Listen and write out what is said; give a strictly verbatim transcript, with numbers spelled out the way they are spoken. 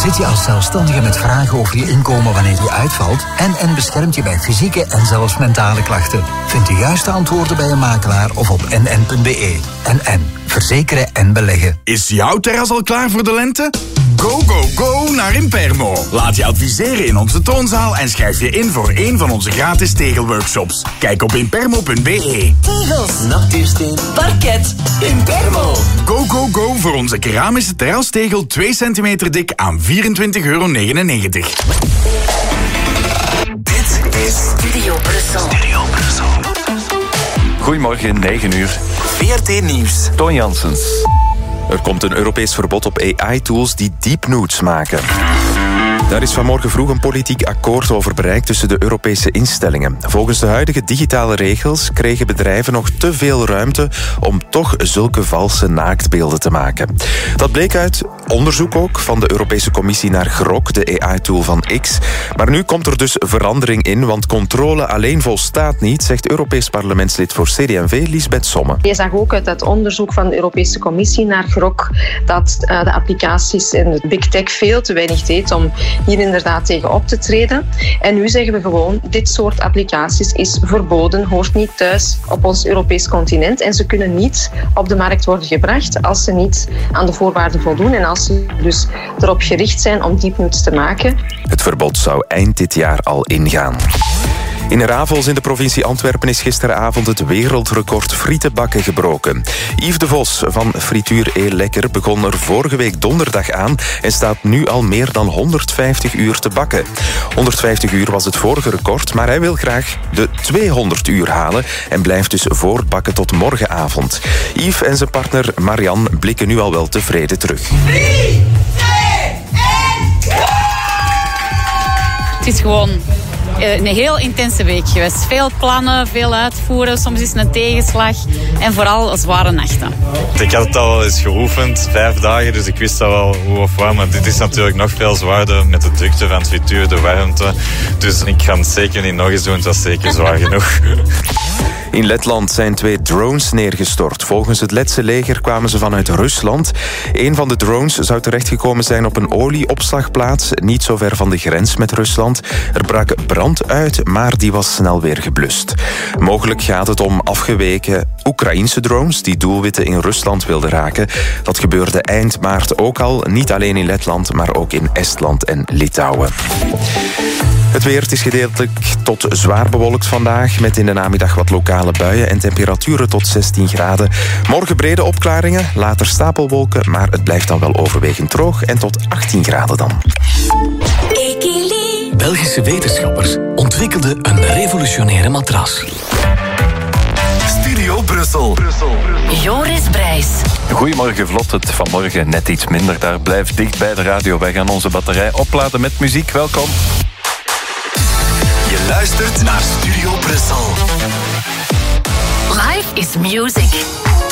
Zit je als zelfstandige met vragen over je inkomen wanneer die uitvalt? N N beschermt je bij fysieke en zelfs mentale klachten. Vind de juiste antwoorden bij een makelaar of op n n punt b e. N N. Verzekeren en beleggen. Is jouw terras al klaar voor de lente? Go, go, go naar Impermo. Laat je adviseren in onze toonzaal en schrijf je in voor een van onze gratis tegelworkshops. Kijk op impermo punt b e. Tegels, natuursteen, parket, Impermo. Go, go, go voor onze keramische terrastegel twee centimeter dik aan vierentwintig euro negenennegentig. Dit is Studio Brussel. Studio Brussel. Goedemorgen, negen uur. V R T Nieuws. Toon Janssens. Er komt een Europees verbod op A I-tools die deep nudes maken. Daar is vanmorgen vroeg een politiek akkoord over bereikt tussen de Europese instellingen. Volgens de huidige digitale regels kregen bedrijven nog te veel ruimte om toch zulke valse naaktbeelden te maken. Dat bleek uit onderzoek ook van de Europese Commissie naar Grok, de A I-tool van X. Maar nu komt er dus verandering in, want controle alleen volstaat niet, zegt Europees parlementslid voor C D en V Lisbeth Somme. Je zag ook uit het onderzoek van de Europese Commissie naar Grok dat uh, de applicaties en de big tech veel te weinig deed om hier inderdaad tegen op te treden. En nu zeggen we gewoon, dit soort applicaties is verboden, hoort niet thuis op ons Europees continent en ze kunnen niet op de markt worden gebracht als ze niet aan de voorwaarden voldoen en als ze dus erop gericht zijn om deep nudes te maken. Het verbod zou eind dit jaar al ingaan. In Ravels in de provincie Antwerpen is gisteravond het wereldrecord frietenbakken gebroken. Yves de Vos van Frituur E. Lekker begon er vorige week donderdag aan en staat nu al meer dan honderdvijftig uur te bakken. honderdvijftig uur was het vorige record, maar hij wil graag de tweehonderd uur halen en blijft dus voortbakken tot morgenavond. Yves en zijn partner Marianne blikken nu al wel tevreden terug. drie, twee, één, Het is gewoon een heel intense week geweest. Veel plannen, veel uitvoeren, soms is het een tegenslag en vooral zware nachten. Ik had het al wel eens geoefend, vijf dagen, dus ik wist al wel hoe of wat. Maar dit is natuurlijk nog veel zwaarder met de drukte van het frituur, de warmte. Dus ik ga het zeker niet nog eens doen, het was zeker zwaar genoeg. In Letland zijn twee drones neergestort. Volgens het Letse leger kwamen ze vanuit Rusland. Een van de drones zou terechtgekomen zijn op een olieopslagplaats, niet zo ver van de grens met Rusland. Er brak brand uit, maar die was snel weer geblust. Mogelijk gaat het om afgeweken Oekraïense drones die doelwitten in Rusland wilden raken. Dat gebeurde eind maart ook al, niet alleen in Letland, maar ook in Estland en Litouwen. Het weer, het is gedeeltelijk tot zwaar bewolkt vandaag, met in de namiddag wat lokale buien en temperaturen tot zestien graden. Morgen brede opklaringen, later stapelwolken, maar het blijft dan wel overwegend droog en tot achttien graden dan. Belgische wetenschappers ontwikkelden een revolutionaire matras. Studio Brussel. Brussel. Joris Brijs. Goedemorgen, vlot. Het vanmorgen net iets minder. Daar blijft dicht bij de radio. Wij gaan onze batterij opladen met muziek. Welkom. Je luistert naar Studio Brussel. Life is music.